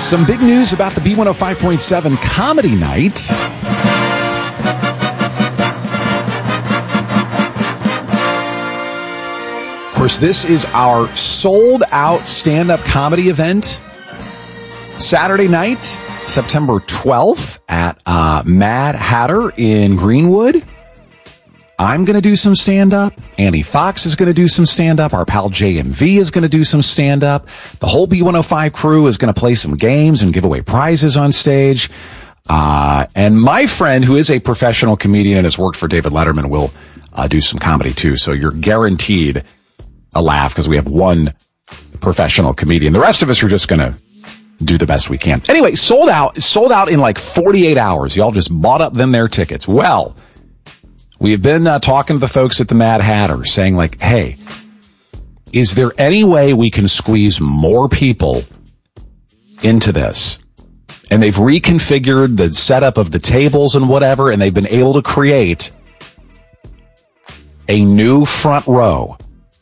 Some big news about the B105.7 Comedy Night. Of course, this is our sold-out stand-up comedy event. Saturday night, September 12th at Mad Hatter in Greenwood. I'm going to do some stand-up. Annie Fox is going to do some stand-up. Our pal JMV is going to do some stand-up. The whole B105 crew is going to play some games and give away prizes on stage. And my friend, who is a professional comedian and has worked for David Letterman, will do some comedy too. So you're guaranteed a laugh because we have one professional comedian. The rest of us are just going to do the best we can. Anyway, sold out in like 48 hours. Y'all just bought up them their tickets. Well, we have been talking to the folks at the Mad Hatter saying like, hey, is there any way we can squeeze more people into this? And they've reconfigured the setup of the tables and whatever, and they've been able to create a new front row.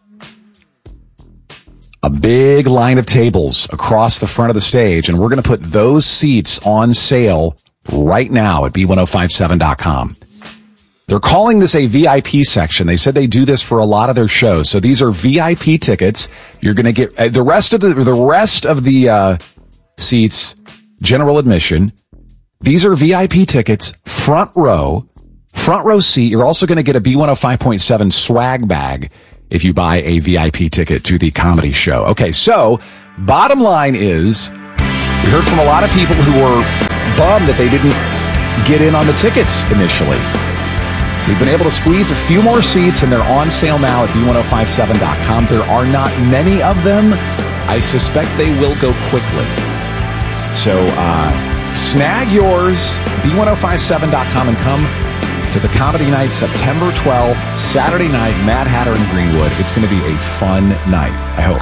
A big line of tables across the front of the stage, and we're going to put those seats on sale right now at b1057.com. They're calling this a VIP section. They said they do this for a lot of their shows. So these are VIP tickets. You're going to get the rest of the seats, general admission. These are VIP tickets, front row seat. You're also going to get a B105.7 swag bag if you buy a VIP ticket to the comedy show. Okay, so bottom line is we heard from a lot of people who were bummed that they didn't get in on the tickets initially. We've been able to squeeze a few more seats, and they're on sale now at b1057.com. There are not many of them. I suspect they will go quickly. So snag yours, b1057.com, and come to the Comedy Night, September 12th, Saturday night, Mad Hatter in Greenwood. It's going to be a fun night, I hope.